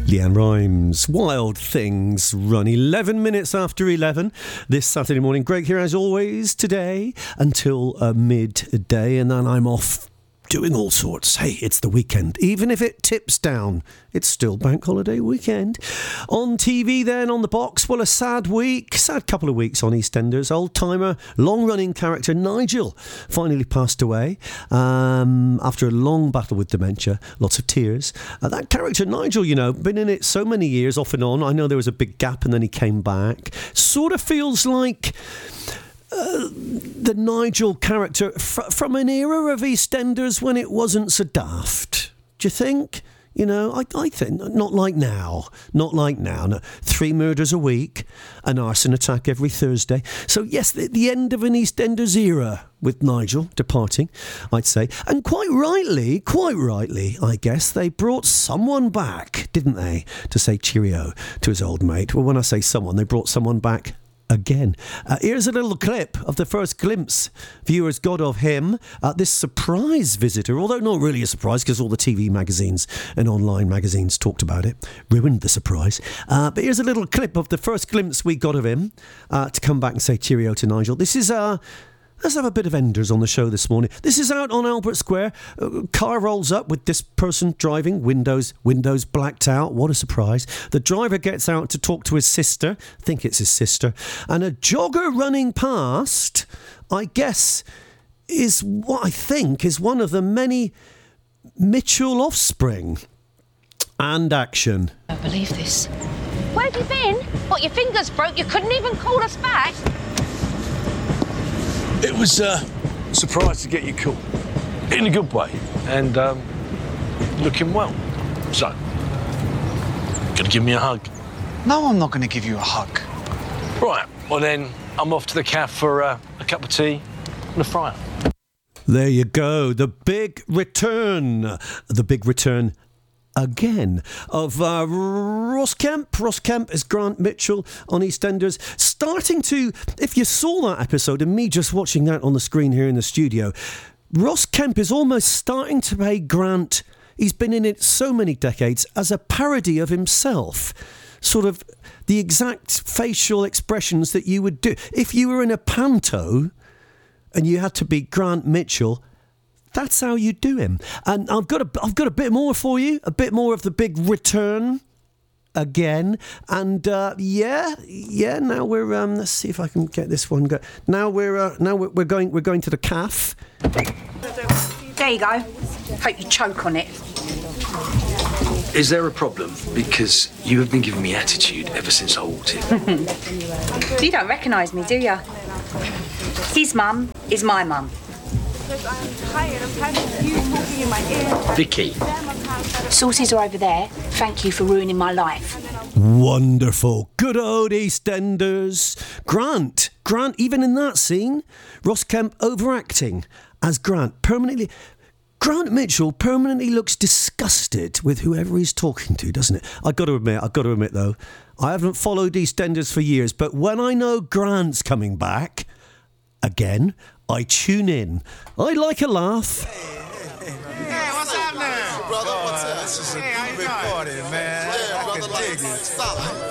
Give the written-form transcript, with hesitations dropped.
Leanne Rimes, Wild Things, run 11 minutes after 11 this Saturday morning. Greg here as always today until midday, and then I'm off doing all sorts. Hey, it's the weekend. Even if it tips down, it's still bank holiday weekend. On TV then, on the box, well, a sad couple of weeks on EastEnders. Old-timer, long-running character Nigel finally passed away after a long battle with dementia. Lots of tears. That character Nigel, you know, been in it so many years off and on. I know there was a big gap and then he came back. Sort of feels like the Nigel character from an era of EastEnders when it wasn't so daft. Do you think? You know, I think not like now. No, 3 murders a week, an arson attack every Thursday. So yes, the end of an EastEnders era with Nigel departing, I'd say. And quite rightly, I guess, they brought someone back, didn't they, to say cheerio to his old mate. Well, when I say someone, they brought someone back again. Here's a little clip of the first glimpse viewers got of him, this surprise visitor, although not really a surprise because all the TV magazines and online magazines talked about it, ruined the surprise. But here's a little clip of the first glimpse we got of him to come back and say cheerio to Nigel. This is let's have a bit of Enders on the show this morning. This is out on Albert Square. Car rolls up with this person driving, windows blacked out. What a surprise. The driver gets out to talk to his sister. I think it's his sister. And a jogger running past, I guess, is what I think is one of the many Mitchell offspring. And action. I don't believe this. Where have you been? What, your fingers broke? You couldn't even call us back? It was a surprise to get you caught, in a good way, and looking well. So, gonna give me a hug? No, I'm not gonna give you a hug. Right, well then, I'm off to the cafe for a cup of tea and a fryer. There you go, the big return again of Ross Kemp. Ross Kemp as Grant Mitchell on EastEnders. Starting to, if you saw that episode and me just watching that on the screen here in the studio, Ross Kemp is almost starting to pay Grant, he's been in it so many decades, as a parody of himself. Sort of the exact facial expressions that you would do. If you were in a panto and you had to be Grant Mitchell, that's how you do him. And I've got a bit more for you, a bit more of the big return again. And now we're let's see if I can get this one go. Now we're going to the cafe. There you go. Hope you choke on it. Is there a problem? Because you have been giving me attitude ever since I walked in. You don't recognise me, do you? His mum is my mum. I'm tired of you talking in my ear. Vicky. Sauces are over there. Thank you for ruining my life. Wonderful. Good old EastEnders. Grant, even in that scene, Ross Kemp overacting as Grant permanently. Grant Mitchell permanently looks disgusted with whoever he's talking to, doesn't it? I've got to admit though, I haven't followed EastEnders for years, but when I know Grant's coming back again, I tune in. I like a laugh. Hey, what's happening? Brother, what's up? This is a big party, man. I can dig it.